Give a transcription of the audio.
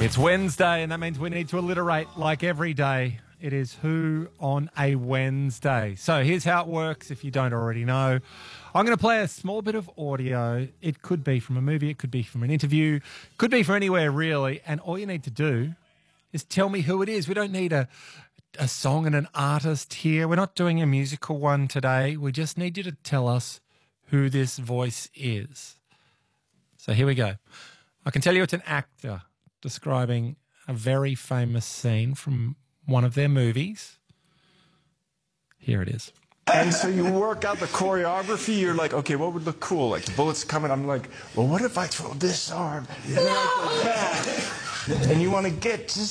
It's Wednesday, and that means we need to alliterate like every day. It is Who on a Wednesday. So here's how it works if you don't already know. I'm going to play a small bit of audio. It could be from a movie, it could be from an interview, could be from anywhere really, and all you need to do is tell me who it is. We don't need a song and an artist here. We're not doing a musical one today. We just need you to tell us who this voice is. So here we go. I can tell you it's an actor describing a very famous scene from one of their movies. Here it is. And so you work out the choreography. You're like, okay, what would look cool? Like the bullets coming. I'm like, well, what if I throw this arm? And then I go back. And you want to get just